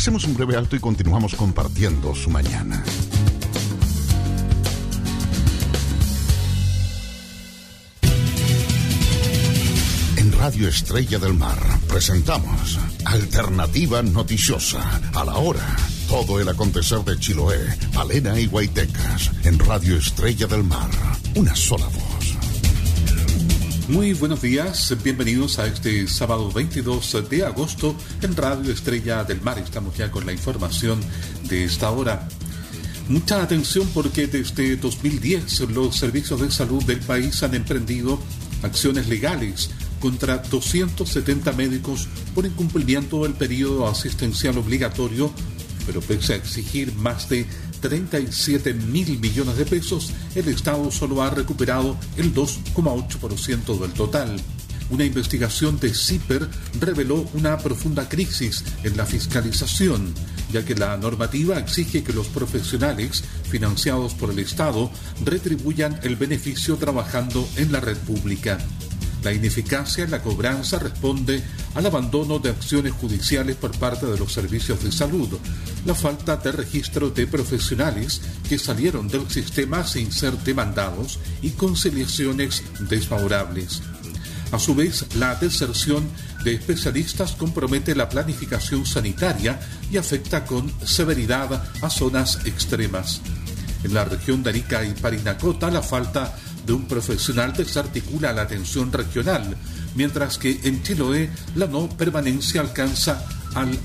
Hacemos un breve alto y continuamos compartiendo su mañana. En Radio Estrella del Mar presentamos Alternativa Noticiosa, a la hora. Todo el acontecer de Chiloé, Palena y Guaitecas. En Radio Estrella del Mar, una sola voz. Muy buenos días, bienvenidos a este sábado 22 de agosto en Radio Estrella del Mar. Estamos ya con la información de esta hora. Mucha atención porque desde 2010 los servicios de salud del país han emprendido acciones legales contra 270 médicos por incumplimiento del periodo asistencial obligatorio, pero pese a exigir más de 37.000 millones de pesos, el Estado solo ha recuperado el 2,8% del total. Una investigación de CIPER reveló una profunda crisis en la fiscalización, ya que la normativa exige que los profesionales financiados por el Estado retribuyan el beneficio trabajando en la red pública. La ineficacia en la cobranza responde al abandono de acciones judiciales por parte de los servicios de salud, la falta de registro de profesionales que salieron del sistema sin ser demandados y conciliaciones desfavorables. A su vez, la deserción de especialistas compromete la planificación sanitaria y afecta con severidad a zonas extremas. En la región de Arica y Parinacota, la falta de un profesional desarticula la atención regional, mientras que en Chiloé la no permanencia alcanza al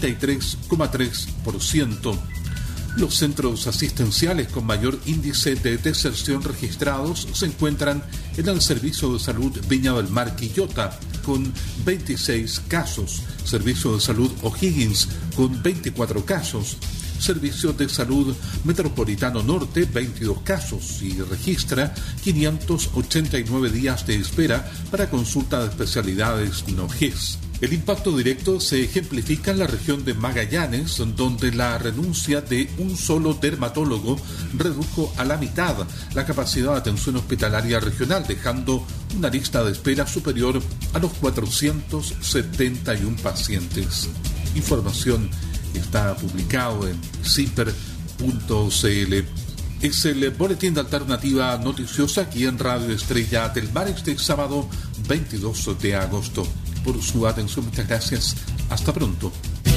33,3%. Los centros asistenciales con mayor índice de deserción registrados se encuentran en el Servicio de Salud Viña del Mar Quillota, con 26 casos, Servicio de Salud O'Higgins, con 24 casos, Servicio de Salud Metropolitano Norte, 22 casos, y registra 589 días de espera para consulta de especialidades no GES. El impacto directo se ejemplifica en la región de Magallanes, donde la renuncia de un solo dermatólogo redujo a la mitad la capacidad de atención hospitalaria regional, dejando una lista de espera superior a los 471 pacientes. Información está publicado en ciper.cl. Es el boletín de Alternativa Noticiosa aquí en Radio Estrella del Mar este sábado 22 de agosto. Por su atención, muchas gracias. Hasta pronto.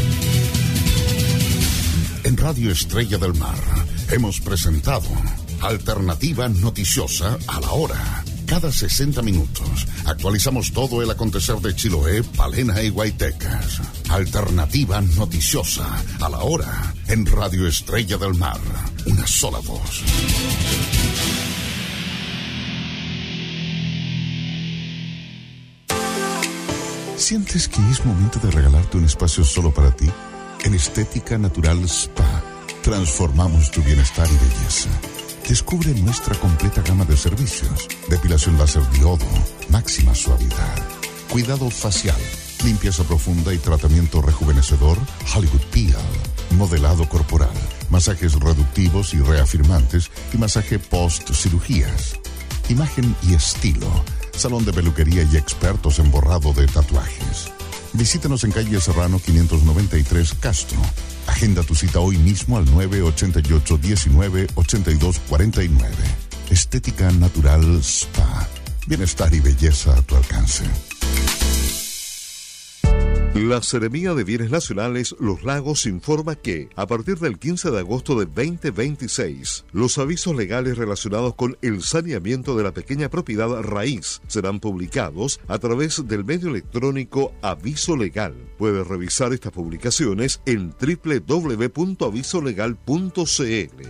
En Radio Estrella del Mar hemos presentado Alternativa Noticiosa, a la hora. Cada 60 minutos actualizamos todo el acontecer de Chiloé, Palena y Guaitecas. Alternativa Noticiosa, a la hora. En Radio Estrella del Mar, una sola voz. ¿Sientes que es momento de regalarte un espacio solo para ti? En Estética Natural Spa, transformamos tu bienestar y belleza. Descubre nuestra completa gama de servicios: depilación láser diodo, máxima suavidad, cuidado facial, limpieza profunda y tratamiento rejuvenecedor Hollywood Peel, modelado corporal, masajes reductivos y reafirmantes y masaje post-cirugías, imagen y estilo, salón de peluquería y expertos en borrado de tatuajes. Visítanos en calle Serrano 593 Castro. Agenda tu cita hoy mismo al 988-19-8249. Estética Natural Spa. Bienestar y belleza a tu alcance. La Seremía de Bienes Nacionales Los Lagos informa que, a partir del 15 de agosto de 2026, los avisos legales relacionados con el saneamiento de la pequeña propiedad raíz serán publicados a través del medio electrónico Aviso Legal. Puedes revisar estas publicaciones en www.avisolegal.cl.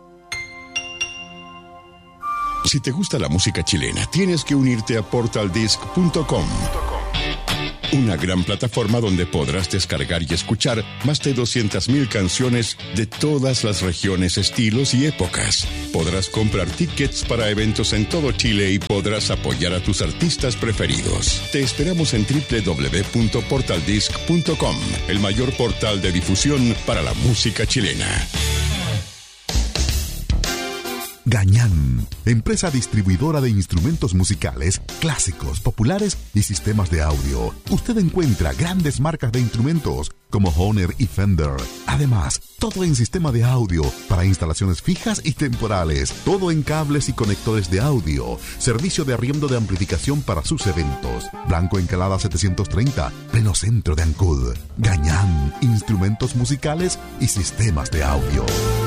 Si te gusta la música chilena, tienes que unirte a portaldisc.com. Una gran plataforma donde podrás descargar y escuchar más de 200.000 canciones de todas las regiones, estilos y épocas. Podrás comprar tickets para eventos en todo Chile y podrás apoyar a tus artistas preferidos. Te esperamos en www.portaldisc.com, el mayor portal de difusión para la música chilena. Gañán, empresa distribuidora de instrumentos musicales, clásicos, populares y sistemas de audio. Usted encuentra grandes marcas de instrumentos como Hohner y Fender. Además, todo en sistema de audio para instalaciones fijas y temporales. Todo en cables y conectores de audio. Servicio de arriendo de amplificación para sus eventos. Blanco Encalada 730, pleno centro de Ancud. Gañán, instrumentos musicales y sistemas de audio.